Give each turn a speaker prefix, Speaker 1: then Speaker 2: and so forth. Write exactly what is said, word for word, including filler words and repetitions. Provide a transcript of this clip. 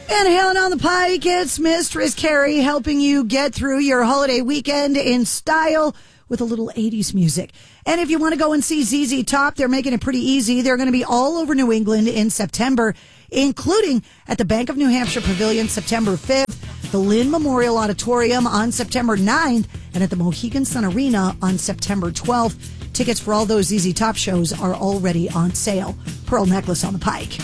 Speaker 1: And hailing on the pike, it's Mistress Carrie helping you get through your holiday weekend in style with a little eighties music. And if you want to go and see Z Z Top, they're making it pretty easy. They're going to be all over New England in September, including at the Bank of New Hampshire Pavilion September fifth, the Lynn Memorial Auditorium on September ninth, and at the Mohegan Sun Arena on September twelfth. Tickets for all those Z Z Top shows are already on sale. Pearl Necklace on the Pike.